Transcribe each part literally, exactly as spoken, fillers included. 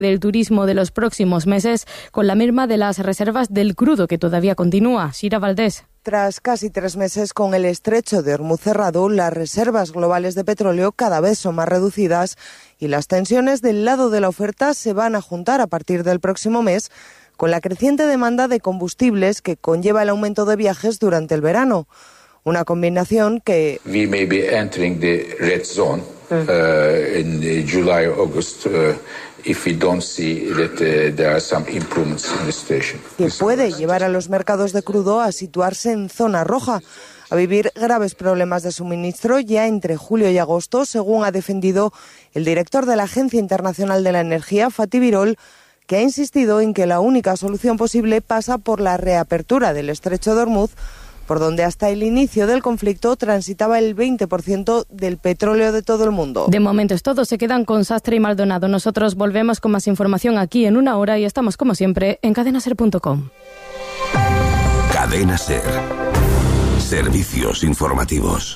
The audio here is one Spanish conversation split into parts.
del turismo de los próximos meses con la merma de las reservas del crudo que todavía continúa. Sira Valdés. Tras casi tres meses con el estrecho de Hormuz cerrado, las reservas globales de petróleo cada vez son más reducidas y las tensiones del lado de la oferta se van a juntar a partir del próximo mes con la creciente demanda de combustibles que conlleva el aumento de viajes durante el verano. Una combinación que... We may be entering the red zone uh, in July, August, uh, if we don't see that uh, there are some improvements in the situation. que puede llevar a los mercados de crudo a situarse en zona roja, a vivir graves problemas de suministro ya entre julio y agosto, según ha defendido el director de la Agencia Internacional de la Energía, Fatih Birol, que ha insistido en que la única solución posible pasa por la reapertura del estrecho de Hormuz, por donde hasta el inicio del conflicto transitaba el veinte por ciento del petróleo de todo el mundo. De momento es todo, se quedan con Sastre y Maldonado. Nosotros volvemos con más información aquí en una hora y estamos como siempre en cadena ser punto com. Cadena Ser. Servicios informativos.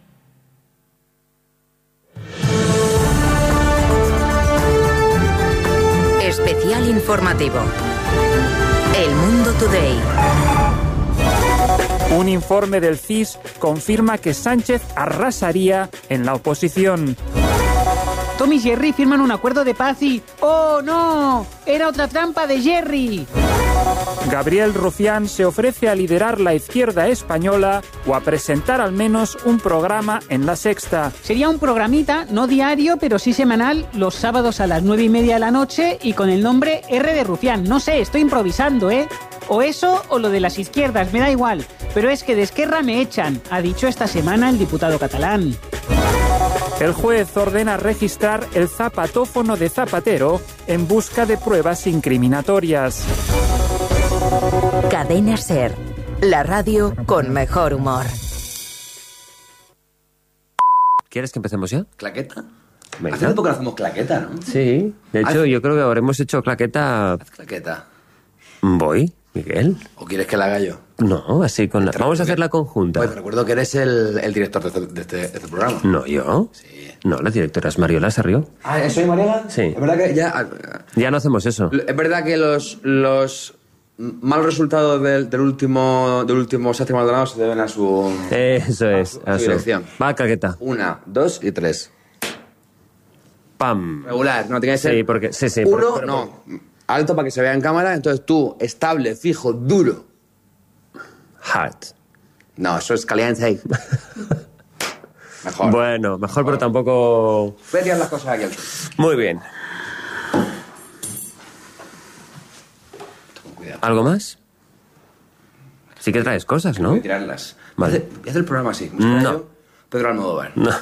Especial informativo. El Mundo Today. Un informe del C I S confirma que Sánchez arrasaría en la oposición. Tom y Jerry firman un acuerdo de paz y... ¡oh, no! ¡Era otra trampa de Jerry! Gabriel Rufián se ofrece a liderar la izquierda española o a presentar al menos un programa en La Sexta. Sería un programita, no diario, pero sí semanal, los sábados a las nueve y media de la noche y con el nombre R de Rufián. No sé, estoy improvisando, ¿eh? O eso o lo de las izquierdas, me da igual. Pero es que de Esquerra me echan, ha dicho esta semana el diputado catalán. El juez ordena registrar el zapatófono de Zapatero en busca de pruebas incriminatorias. Cadena Ser, la radio con mejor humor. ¿Quieres que empecemos ya? ¿Claqueta? Venga. Hace tiempo que no hacemos claqueta, ¿no? Sí, de hecho Haz... yo creo que habremos hecho claqueta... Haz claqueta. Voy, Miguel. ¿O quieres que la haga yo? No, así con la... Vamos a hacer la conjunta. Pues te recuerdo que eres el, el director de este, de, este, de este programa. No, ¿yo? Sí. No, la directora es Mariola Sarrió. Ah, ¿soy Mariola? Sí. Es verdad que ya... Ya no hacemos eso. Es verdad que los... los malos resultados del, del último del último séptimo Maldonado se deben a su... Eso es, a su, a su dirección. Va, claqueta. Una, dos y tres. Pam. Regular, no tiene que ser... Sí, porque... Sí, sí. Uno, por, no. Alto para que se vea en cámara, entonces tú, estable, fijo, duro. Hard. No, eso es caliente. Mejor. Bueno, mejor, mejor, pero tampoco... Voy a tirar las cosas aquí al suelo. Muy bien. ¿Algo más? Sí que traes cosas, ¿no? Voy a tirarlas. Vale. Voy a hacer el programa así. No. Yo, Pedro Almodóvar. No.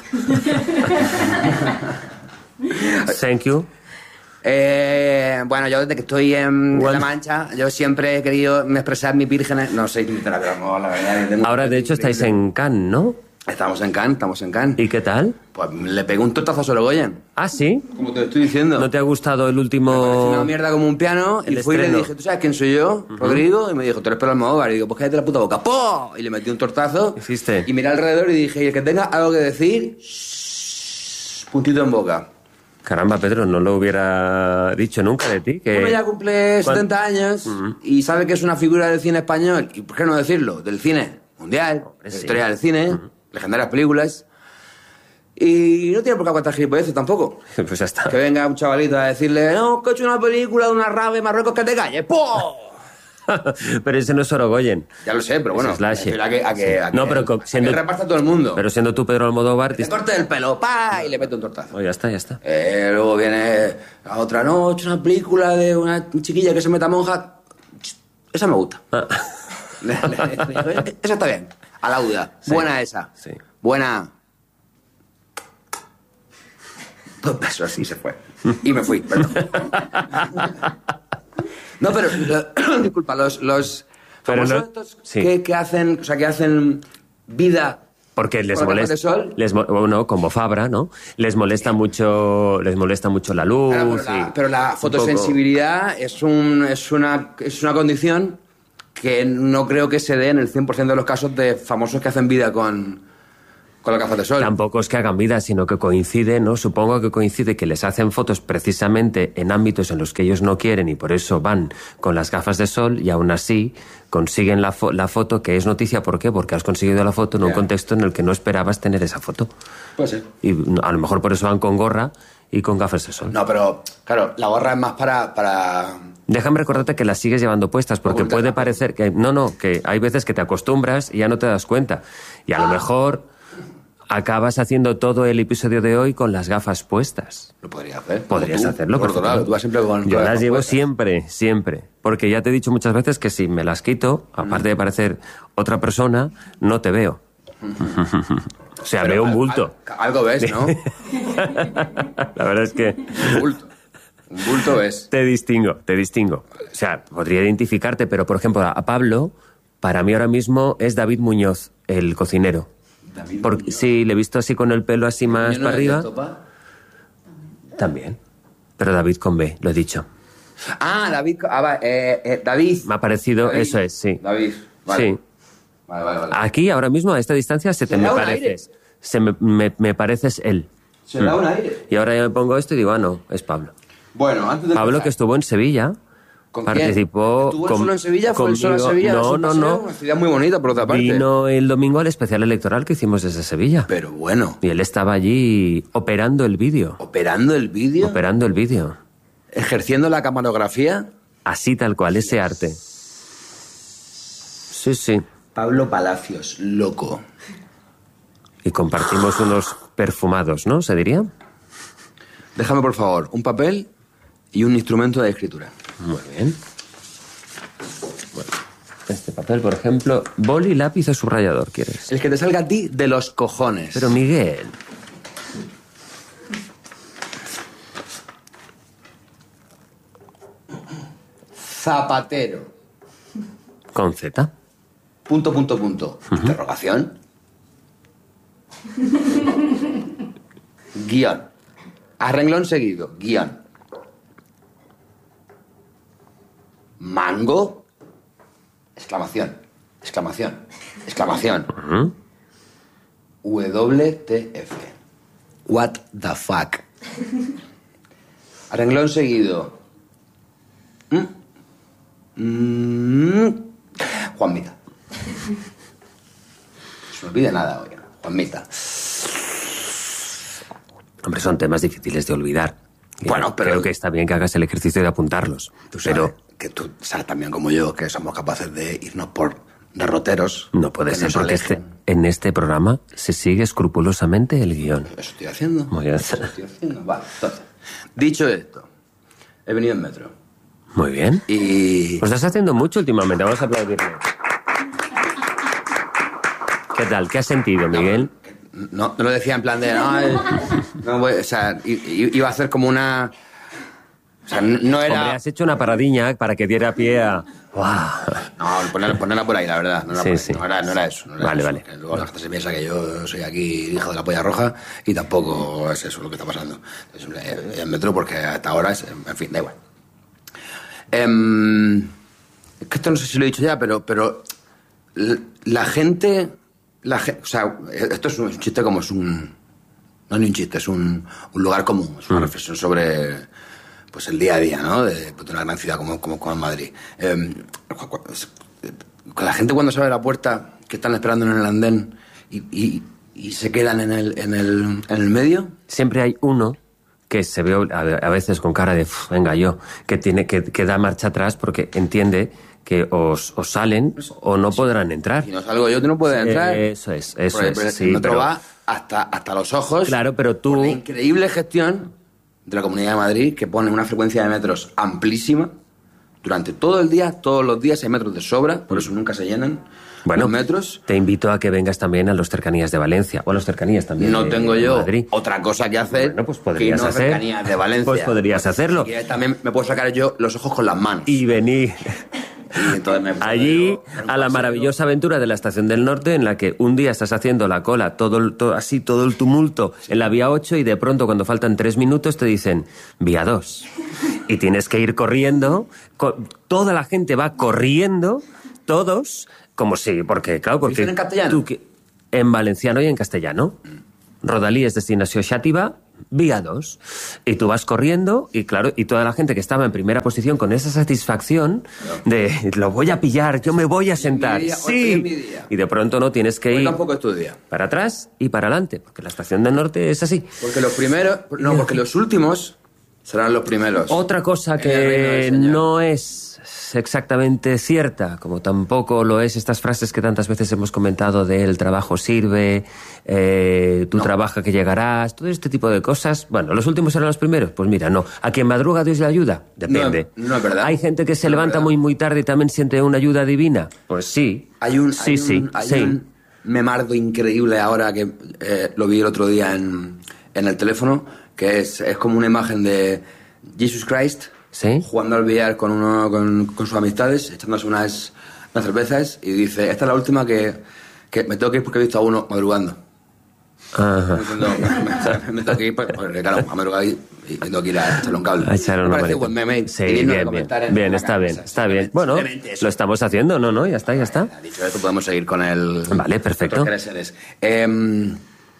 Thank you. Eh, bueno, yo desde que estoy en, en La Mancha, yo siempre he querido expresar mis vírgenes. No sé imitar a Pedro Almodóvar, la verdad. Tengo Ahora, de hecho, estáis en Cannes, ¿no? Estamos en Cannes, estamos en Cannes. ¿Y qué tal? Pues le pegué un tortazo a Sorogoyen. ¿Ah, sí? Como te lo estoy diciendo. ¿No te ha gustado el último...? Me pareció una mierda como un piano. El y fui estreno. y le dije, ¿tú sabes quién soy yo? Uh-huh. Rodrigo. Y me dijo, tú eres Pedro Almodóvar. Y digo, pues cállate la puta boca. ¡Po! Y le metí un tortazo. ¿Hiciste? Y miré alrededor y dije, y el que tenga algo que decir, shh, puntito en boca. Caramba, Pedro, no lo hubiera dicho nunca de ti. Que... Bueno, ya cumple setenta años uh-huh. y sabe que es una figura del cine español. ¿Y por qué no decirlo? Del cine mundial, Hombre, de la sí. historia del cine, Uh-huh. legendarias películas. Y no tiene por qué aguantar gilipolleces tampoco. Pues ya está. Que venga un chavalito a decirle, no, que he hecho una película de una rave en Marruecos, que te calles. ¡Po! Pero ese no es Sorogoyen. Ya lo sé, pero bueno. Es Slash. A que, a que, Sí. a que, No, pero a siendo... que reparta a todo el mundo. Pero siendo tú Pedro Almodóvar... Que te corte el pelo, pa, y le mete un tortazo. Oh, ya está, ya está. Eh, luego viene la otra noche, una película de una chiquilla que se meta monja. Esa me gusta. Ah. Esa está bien. A la duda. Sí. Buena esa. Sí. Buena. Pues eso así se fue. Y me fui, perdón. No, pero... Lo, disculpa, los... los Pero famosos no- estos sí. que, que hacen... O sea, que hacen vida... Porque les ¿Con las molesta, gafas de sol? les mo- bueno, como Fabra, ¿no? Les molesta mucho, les molesta mucho la luz. Claro, pero, y la, pero la un fotosensibilidad es, un, es, una, es una condición que no creo que se dé en el cien por ciento de los casos de famosos que hacen vida con, con las gafas de sol. Tampoco es que hagan vida, sino que coincide, ¿no? Supongo que coincide que les hacen fotos precisamente en ámbitos en los que ellos no quieren y por eso van con las gafas de sol y aún así consiguen la, fo la foto que es noticia. ¿Por qué? Porque has conseguido la foto en un yeah. contexto en el que no esperabas tener esa foto. Pues sí. Y a lo mejor por eso van con gorra y con gafas de sol. No, pero claro, la gorra es más para... para... Déjame recordarte que las sigues llevando puestas, porque Oculta. puede parecer que... No, no, que hay veces que te acostumbras y ya no te das cuenta. Y a ah. lo mejor acabas haciendo todo el episodio de hoy con las gafas puestas. Lo podrías hacer. Podrías tú, hacerlo, por otro lado, tú vas siempre con... Yo con las llevo puestas. siempre, siempre. Porque ya te he dicho muchas veces que si me las quito, aparte mm. de parecer otra persona, no te veo. O sea, Pero veo un bulto. Al, algo ves, ¿no? La verdad es que... Un bulto. Un bulto ves. Te distingo, te distingo. O sea, podría identificarte, pero por ejemplo, a Pablo, para mí ahora mismo es David Muñoz, el cocinero. David Porque, Muñoz. sí, le he visto así con el pelo así más no para arriba. Topa? También. Pero David con B, lo he dicho. Ah, David... Ah, va, eh, eh, David. Me ha parecido, David. eso es, sí. David, vale. Sí. Vale, vale, vale. Aquí, ahora mismo, a esta distancia, se te me pareces. Se me, me, me pareces él. Se da un aire. Y ahora yo me pongo esto y digo, ah, no, es Pablo. Bueno, antes de Pablo, empezar, que estuvo en Sevilla. ¿con participó. ¿Estuvo con, solo en Sevilla? ¿Fue conmigo. solo en Sevilla? No, no, no. Una ciudad muy bonita, por otra parte. Vino el domingo al especial electoral que hicimos desde Sevilla. Pero bueno. Y él estaba allí operando el vídeo. ¿Operando el vídeo? Operando el vídeo. ¿Ejerciendo la camarografía? Así tal cual, ese arte. Sí, sí. Pablo Palacios, loco. Y compartimos unos perfumados, ¿no? ¿Se diría? Déjame, por favor, un papel y un instrumento de escritura. Muy bien. Bueno, este papel, por ejemplo, boli, lápiz o subrayador, ¿quieres? El que te salga a ti de los cojones. Pero, Miguel... Zapatero. ¿Con Z? Punto, punto, punto. Uh-huh. Interrogación. Guión. A renglón seguido. Guión. Mango. Exclamación. Exclamación. Exclamación. Uh-huh. W T F. What the fuck. A renglón seguido. ¿Mm? Mm. Juanmita. No se me olvide nada hoy. Juanmita. Hombre, son temas difíciles de olvidar. Bueno, pero... Creo que está bien que hagas el ejercicio de apuntarlos. Tú sabes pero... que tú sabes también como yo que somos capaces de irnos por derroteros. No puede ser, porque este, en este programa se sigue escrupulosamente el guión. Eso estoy haciendo. Muy bien. Eso estoy haciendo. Vale, entonces, dicho esto, he venido en metro. Muy bien. Y... Lo estás haciendo mucho últimamente, vamos a aplaudirle. ¿Qué tal? ¿Qué has sentido, Miguel? No, no, no lo decía en plan de... No, no voy, o sea, iba a hacer como una... O sea, no era... Hombre, has hecho una paradiña para que diera pie a... ¡Wow! No, ponerla, ponerla por ahí, la verdad. No era, sí, por sí. no era, no era eso. No era vale, eso, vale. Luego la gente se piensa que yo soy aquí hijo de la polla roja y tampoco es eso lo que está pasando. Es el metro porque hasta ahora es... En fin, da igual. Um, es que esto no sé si lo he dicho ya, pero, pero la gente, la gente... O sea, esto es un chiste como es un... No es ni un chiste, es un, un lugar común. Es una mm. reflexión sobre... pues el día a día, ¿no? De, de una gran ciudad como, como, como Madrid. Eh, la gente cuando sale a la puerta, que están esperando en el andén y, y, y se quedan en el, en, el, en el medio. Siempre hay uno que se ve a veces con cara de, venga yo, que, tiene, que, que da marcha atrás porque entiende que os, os salen o no podrán entrar. Si no salgo yo, tú no puedes entrar. Eso es, eso porque, es. Pero sí, el metro pero... va hasta, hasta los ojos. Claro, pero tú... Por la increíble gestión de la Comunidad de Madrid, que pone una frecuencia de metros amplísima. Durante todo el día, todos los días hay metros de sobra, por eso nunca se llenan bueno, los metros. Te invito a que vengas también a los cercanías de Valencia, o a los cercanías también No de, tengo de yo Madrid. otra cosa que hacer bueno, pues podrías que no hacer. cercanías de Valencia. Pues podrías hacerlo. Si quieres, también me puedo sacar yo los ojos con las manos. Y venir... Y entonces me allí a la maravillosa aventura de la Estación del Norte, en la que un día estás haciendo la cola, todo, todo así, todo el tumulto sí. en la vía ocho, y de pronto cuando faltan tres minutos te dicen vía dos. Y tienes que ir corriendo, co- toda la gente va corriendo, todos, como si, porque claro, porque... ¿Dicen en castellano? Tú que, en valenciano y en castellano. Rodalies destinació Xàtiva, vía dos. Y tú vas corriendo y claro, y toda la gente que estaba en primera posición con esa satisfacción de lo voy a pillar, yo me voy a sentar. Día, sí. Y de pronto no tienes que hoy ir tampoco es tu día. Para atrás y para adelante, porque la estación del norte es así. Porque los primeros, no, porque los últimos serán los primeros. Otra cosa que no es exactamente cierta, como tampoco lo es estas frases que tantas veces hemos comentado de el trabajo sirve, eh, tú no. trabaja que llegarás, todo este tipo de cosas. Bueno, ¿los últimos serán los primeros? Pues mira, no. ¿A quien madruga Dios le ayuda? Depende. No, no es verdad. ¿Hay gente que se no levanta muy muy tarde y también siente una ayuda divina? Pues sí. Hay un, sí, hay sí, un, hay sí. un memardo increíble ahora que eh, lo vi el otro día en, en el teléfono, que es, es como una imagen de Jesus Christ, ¿sí? Jugando al billar con, uno, con, con sus amistades, echándose unas, unas cervezas, y dice, esta es la última que, que me tengo que ir porque he visto a uno madrugando. Ajá. Me, me tengo que ir porque, claro, a madrugar y, y tengo que ir a echarle un cable. A echarle una me parece manita. buen meme. Sí, bien, bien, bien, está bien, está bien. Bueno, lo estamos haciendo, ¿no? no Ya está, ya está. Dicho esto, podemos seguir con el... Vale, perfecto. Eh,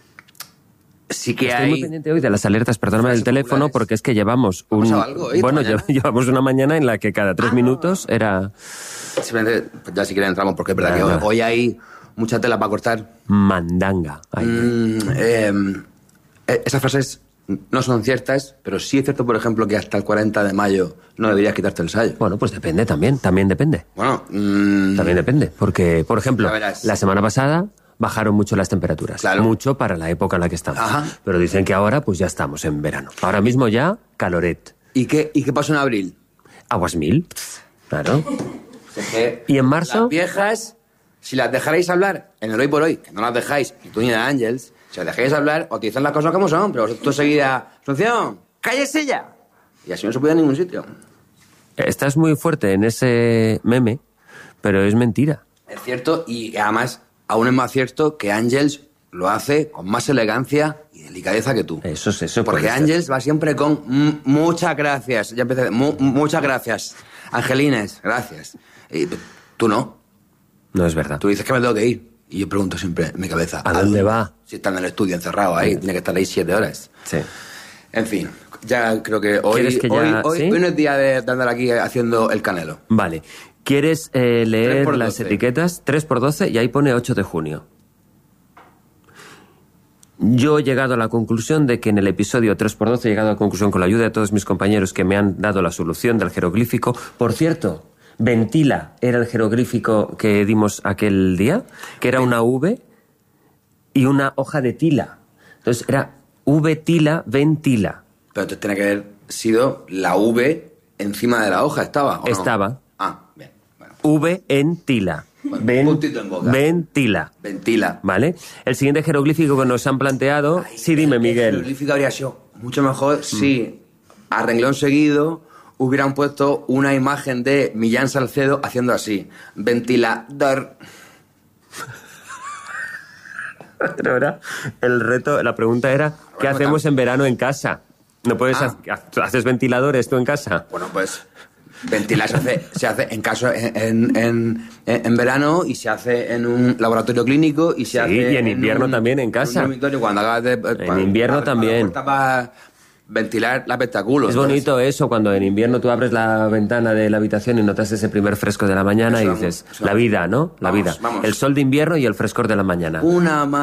sí que Estoy hay... muy pendiente hoy de las alertas, perdóname, del teléfono, populares. Porque es que llevamos un... Algo hoy, bueno, llevamos una mañana en la que cada tres ah. minutos era... Simplemente, ya si quieren entramos, porque es verdad que hoy, hoy hay mucha tela para cortar. Mandanga. Mm, eh, esas frases no son ciertas, pero sí es cierto, por ejemplo, que hasta el cuarenta de mayo no deberías quitarte el sayo. Bueno, pues depende también, también depende. Bueno, mmm... también depende, porque, por ejemplo, la semana pasada bajaron mucho las temperaturas. Claro. Mucho para la época en la que estamos. Ajá. Pero dicen que ahora pues ya estamos en verano. Ahora mismo ya caloret. ¿Y qué, y qué pasó en abril? Aguas mil. Claro. Es que ¿Y en marzo? Las viejas, si las dejarais hablar en el hoy por hoy, que no las dejáis, ni tú ni de Ángels, si las dejáis hablar, os dicen las cosas como son, pero vosotros seguida, Asunción, cállese ya. Y así no se puede ir a ningún sitio. Estás muy fuerte en ese meme, pero es mentira. Es cierto, y además... Aún es más cierto que Ángels lo hace con más elegancia y delicadeza que tú. Eso es eso. Porque Ángels va siempre con mm, muchas gracias. Ya empecé. Mu muchas gracias. Angelines, gracias. Y tú no. No es verdad. Tú dices que me tengo que ir. Y yo pregunto siempre en mi cabeza. ¿A dónde va? Si está en el estudio encerrado ahí, sí. Tiene que estar ahí siete horas. Sí. En fin, ya creo que hoy, que hoy, ya, hoy, ¿sí? hoy no es día de, de andar aquí haciendo el canelo. Vale. ¿Quieres eh, leer las etiquetas? tres por doce y ahí pone ocho de junio. Yo he llegado a la conclusión de que en el episodio tres por doce he llegado a la conclusión con la ayuda de todos mis compañeros que me han dado la solución del jeroglífico. Por cierto, ventila era el jeroglífico que dimos aquel día, que era una V y una hoja de tila. Entonces era V tila, ventila. Pero entonces tiene que haber sido la V encima de la hoja, ¿estaba? ¿o no? Estaba. Ah, bien. Bueno. V en tila. Bueno, Ven, puntito en boca. Ventila. Ventila. ¿Vale? El siguiente jeroglífico que nos han planteado... Ay, sí, dime, Miguel. El jeroglífico habría sido mucho mejor mm. si, a renglón seguido, hubieran puesto una imagen de Millán Salcedo haciendo así. Ventilador. Pero ahora, el reto, la pregunta era, ¿qué bueno, hacemos en verano en casa? ¿No puedes ah. hacer, haces ventiladores tú en casa? Bueno, pues... Ventilar se hace, se hace en caso en, en, en verano y se hace en un laboratorio clínico y se sí, hace y en invierno un, también en casa. En, un cuando hagas de, en para, invierno para, también. Para ventilar el espectáculo. Es bonito eso cuando en invierno tú abres la ventana de la habitación y notas ese primer fresco de la mañana eso y dices, vamos, la vida, ¿no? La vamos, vida. Vamos. El sol de invierno y el frescor de la mañana. Una